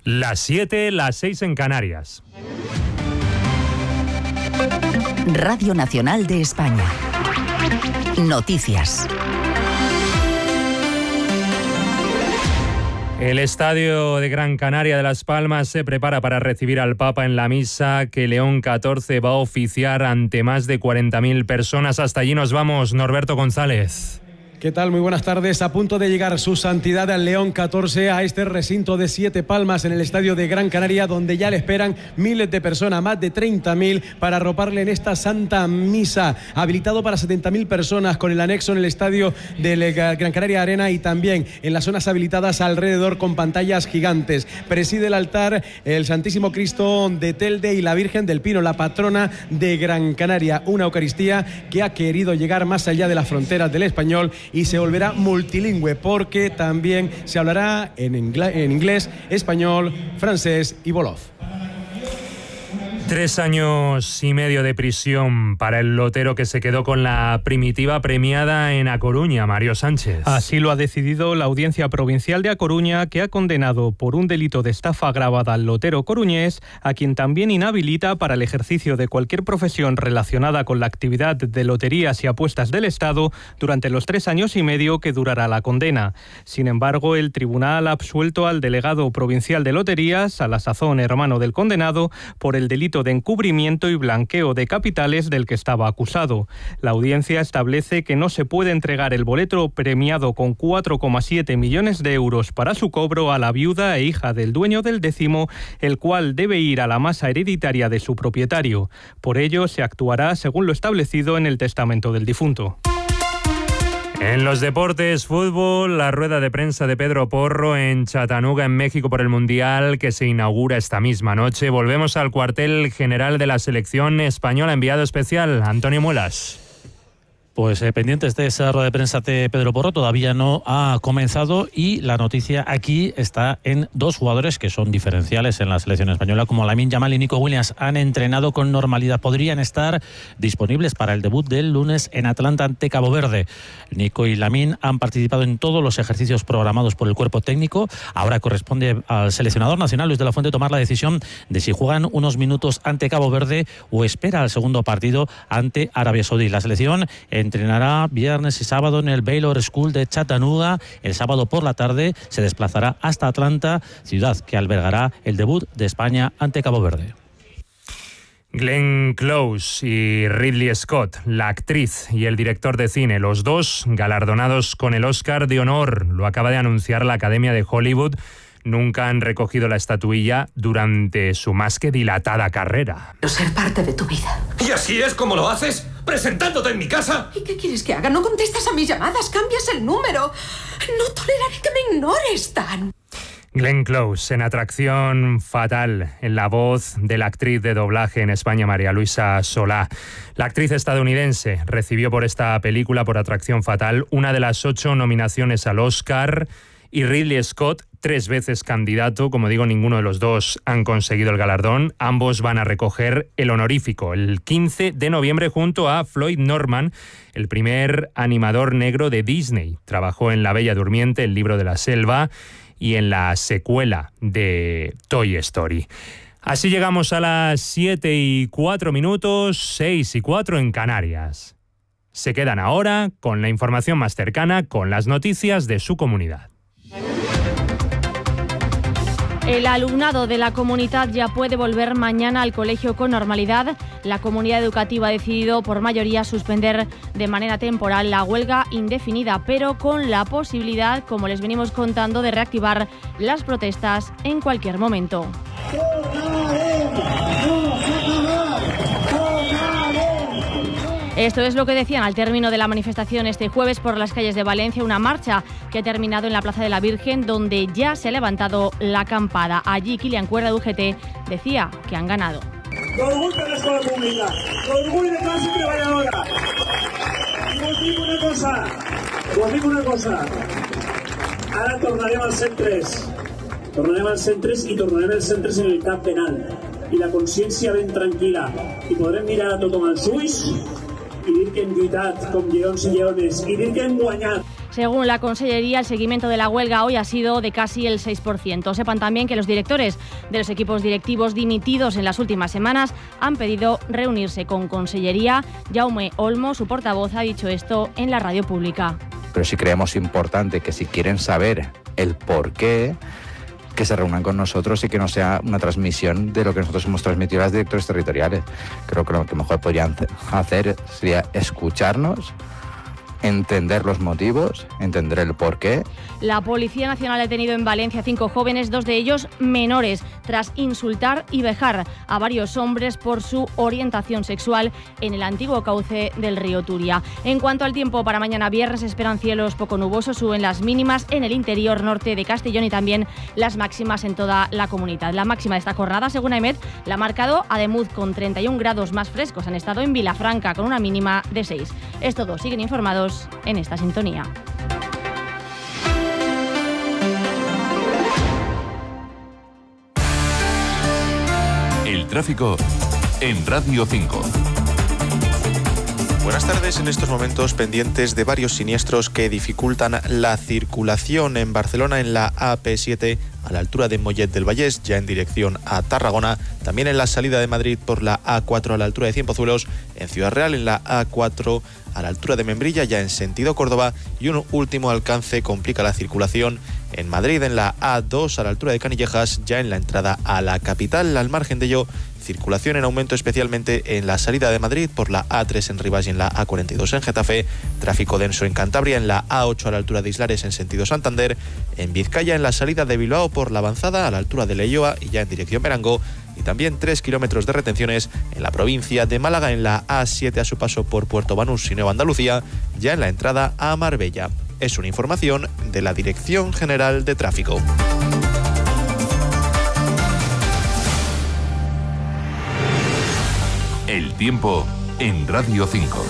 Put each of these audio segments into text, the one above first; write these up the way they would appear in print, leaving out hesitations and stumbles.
Las 7, las 6 en Canarias. Radio Nacional de España. Noticias. El Estadio de Gran Canaria de Las Palmas se prepara para recibir al Papa en la misa que León XIV va a oficiar ante más de 40.000 personas. Hasta allí nos vamos, Norberto González. ¿Qué tal? Muy buenas tardes. A punto de llegar su santidad al León XIV a este recinto de 7 Palmas en el Estadio de Gran Canaria, donde ya le esperan miles de personas, más de 30.000, para arroparle en esta santa misa, habilitado para 70.000 personas, con el anexo en el Estadio de Gran Canaria Arena y también en las zonas habilitadas alrededor con pantallas gigantes. Preside el altar el Santísimo Cristo de Telde y la Virgen del Pino, la patrona de Gran Canaria, una Eucaristía que ha querido llegar más allá de las fronteras del español y se volverá multilingüe, porque también se hablará en inglés, español, francés y wolof. 3 años y medio de prisión para el lotero que se quedó con la primitiva premiada en A Coruña, Mario Sánchez. Así lo ha decidido la Audiencia Provincial de A Coruña, que ha condenado por un delito de estafa agravada al lotero coruñés, a quien también inhabilita para el ejercicio de cualquier profesión relacionada con la actividad de loterías y apuestas del Estado durante los 3 años y medio que durará la condena. Sin embargo, el tribunal ha absuelto al delegado provincial de loterías, a la sazón hermano del condenado, por el delito de encubrimiento y blanqueo de capitales del que estaba acusado. La audiencia establece que no se puede entregar el boleto premiado con 4,7 millones de euros para su cobro a la viuda e hija del dueño del décimo, el cual debe ir a la masa hereditaria de su propietario. Por ello, se actuará según lo establecido en el testamento del difunto. En los deportes, fútbol, la rueda de prensa de Pedro Porro en Chattanooga, en México, por el Mundial que se inaugura esta misma noche. Volvemos al cuartel general de la selección española, enviado especial, Antonio Muelas. Pues pendientes de esa rueda de prensa de Pedro Porro, todavía no ha comenzado, y la noticia aquí está en 2 jugadores que son diferenciales en la selección española, como Lamine Yamal y Nico Williams. Han entrenado con normalidad, podrían estar disponibles para el debut del lunes en Atlanta ante Cabo Verde. Nico y Lamine han participado en todos los ejercicios programados por el cuerpo técnico. Ahora corresponde al seleccionador nacional, Luis de la Fuente, tomar la decisión de si juegan unos minutos ante Cabo Verde o espera al segundo partido ante Arabia Saudí. La selección entrenará viernes y sábado en el Baylor School de Chattanooga. El sábado por la tarde se desplazará hasta Atlanta, ciudad que albergará el debut de España ante Cabo Verde. Glenn Close y Ridley Scott, la actriz y el director de cine, los dos galardonados con el Oscar de Honor, lo acaba de anunciar la Academia de Hollywood. Nunca han recogido la estatuilla durante su más que dilatada carrera. Ser parte de tu vida. ¿Y así es como lo haces? ¿Presentándote en mi casa? ¿Y qué quieres que haga? No contestas a mis llamadas, cambias el número. No toleraré que me ignores tan. Glenn Close en Atracción Fatal, en la voz de la actriz de doblaje en España, María Luisa Solá. La actriz estadounidense recibió por esta película, por Atracción Fatal, una de las 8 nominaciones al Oscar, y Ridley Scott, 3 veces candidato. Como digo, ninguno de los dos han conseguido el galardón. Ambos van a recoger el honorífico el 15 de noviembre junto a Floyd Norman, el primer animador negro de Disney. Trabajó en La Bella Durmiente, El Libro de la Selva y en la secuela de Toy Story. Así llegamos a las 7:04, 6:04 en Canarias. Se quedan ahora con la información más cercana, con las noticias de su comunidad. El alumnado de la comunidad ya puede volver mañana al colegio con normalidad. La comunidad educativa ha decidido por mayoría suspender de manera temporal la huelga indefinida, pero con la posibilidad, como les venimos contando, de reactivar las protestas en cualquier momento. Esto es lo que decían al término de la manifestación este jueves por las calles de Valencia, una marcha que ha terminado en la Plaza de la Virgen, donde ya se ha levantado la acampada. Allí Kilian Cuerda de UGT decía que han ganado. L'orgull de l'escola pública, l'orgull de classe treballadora. I vos dic una cosa, ara tornarem als centres. Tornarem als centres i tornarem als centres en el cap penal. I la consciència ben tranquil·la. I podrem mirar a tothom als ulls i dir que hem lluitat com lleons i lleones i dir que hem guanyat. Según la Consellería, el seguimiento de la huelga hoy ha sido de casi el 6%. Sepan también que los directores de los equipos directivos dimitidos en las últimas semanas han pedido reunirse con Consellería. Jaume Olmo, su portavoz, ha dicho esto en la radio pública. Pero sí creemos importante que si quieren saber el por qué, que se reúnan con nosotros y que no sea una transmisión de lo que nosotros hemos transmitido a los directores territoriales. Creo que lo que mejor podrían hacer sería escucharnos, entender los motivos, entender el porqué. La Policía Nacional ha detenido en Valencia a 5 jóvenes, 2 de ellos menores, tras insultar y vejar a varios hombres por su orientación sexual en el antiguo cauce del río Turia. En cuanto al tiempo, para mañana viernes esperan cielos poco nubosos, suben las mínimas en el interior norte de Castellón y también las máximas en toda la comunidad. La máxima de esta jornada, según AEMET, la ha marcado Ademuz con 31 grados más frescos. Han estado en Vilafranca con una mínima de 6. Es todo, siguen informados en esta sintonía. El tráfico en Radio 5. Buenas tardes. En estos momentos pendientes de varios siniestros que dificultan la circulación en Barcelona en la AP7 a la altura de Mollet del Vallès, ya en dirección a Tarragona. También en la salida de Madrid por la A4 a la altura de Cienpozuelos, en Ciudad Real en la A4 a la altura de Membrilla, ya en sentido Córdoba. Y un último alcance complica la circulación en Madrid en la A2 a la altura de Canillejas, ya en la entrada a la capital. Al margen de ello, circulación en aumento especialmente en la salida de Madrid por la A3 en Rivas y en la A42 en Getafe. Tráfico denso en Cantabria en la A8 a la altura de Islares en sentido Santander. En Vizcaya en la salida de Bilbao por la avanzada a la altura de Leioa y ya en dirección Berango. Y también 3 kilómetros de retenciones en la provincia de Málaga en la A7 a su paso por Puerto Banús y Nueva Andalucía, ya en la entrada a Marbella. Es una información de la Dirección General de Tráfico. El tiempo en Radio 5.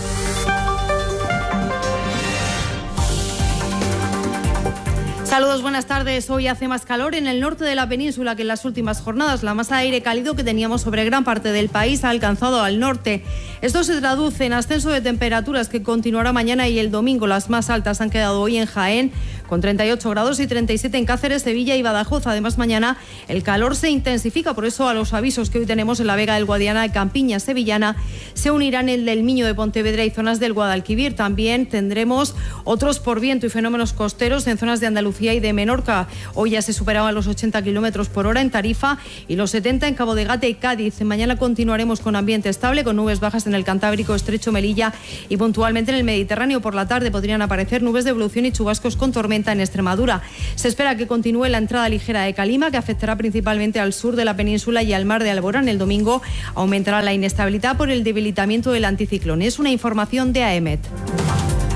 Saludos, buenas tardes. Hoy hace más calor en el norte de la península que en las últimas jornadas. La masa de aire cálido que teníamos sobre gran parte del país ha alcanzado al norte. Esto se traduce en ascenso de temperaturas que continuará mañana y el domingo. Las más altas han quedado hoy en Jaén, con 38 grados y 37 en Cáceres, Sevilla y Badajoz. Además, mañana el calor se intensifica. Por eso, a los avisos que hoy tenemos en la Vega del Guadiana, Campiña Sevillana, se unirán el del Miño de Pontevedra y zonas del Guadalquivir. También tendremos otros por viento y fenómenos costeros en zonas de Andalucía y de Menorca. Hoy ya se superaban los 80 kilómetros por hora en Tarifa y los 70 en Cabo de Gata y Cádiz. Mañana continuaremos con ambiente estable, con nubes bajas en el Cantábrico, Estrecho Melilla y puntualmente en el Mediterráneo. Por la tarde podrían aparecer nubes de evolución y chubascos con tormenta en Extremadura. Se espera que continúe la entrada ligera de calima, que afectará principalmente al sur de la península y al mar de Alborán. El domingo aumentará la inestabilidad por el debilitamiento del anticiclón. Es una información de AEMET.